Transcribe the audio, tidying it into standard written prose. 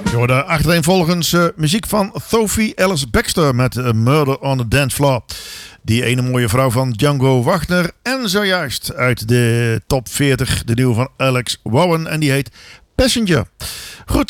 Je hoorde achtereenvolgens muziek van Sophie Ellis Bextor met Murder on the Dance Floor. Die ene mooie vrouw van Django Wagner. En zojuist uit de top 40 de nieuwe van Alex Warren en die heet Passenger. Goed,